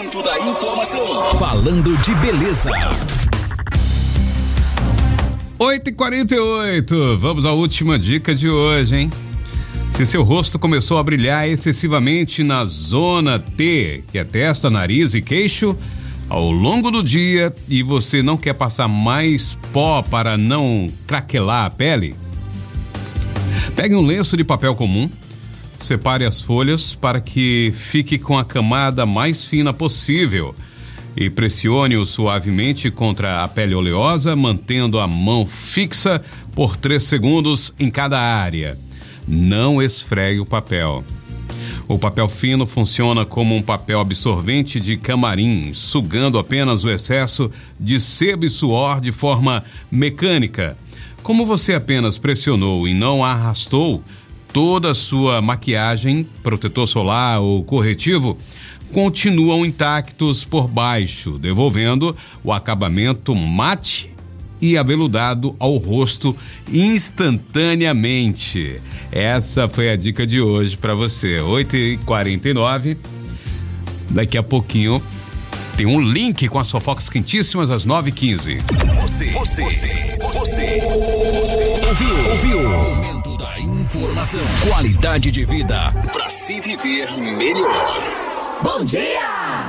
Momento da informação. Falando de beleza. 8h48, vamos à última dica de hoje, hein? Se seu rosto começou a brilhar excessivamente na zona T, que é testa, nariz e queixo, ao longo do dia, e você não quer passar mais pó para não craquelar a pele, pegue um lenço de papel comum, separe as folhas para que fique com a camada mais fina possível e pressione-o suavemente contra a pele oleosa, mantendo a mão fixa por 3 segundos em cada área. Não esfregue o papel. O papel fino funciona como um papel absorvente de camarim, sugando apenas o excesso de sebo e suor de forma mecânica. Como você apenas pressionou e não arrastou, toda a sua maquiagem, protetor solar ou corretivo continuam intactos por baixo, devolvendo o acabamento mate e aveludado ao rosto instantaneamente. Essa foi a dica de hoje para você. 8h49. Daqui a pouquinho tem um link com as fofocas quentíssimas às 9h15. Você ouviu? Momento da informação. Qualidade de vida para se viver melhor. Bom dia!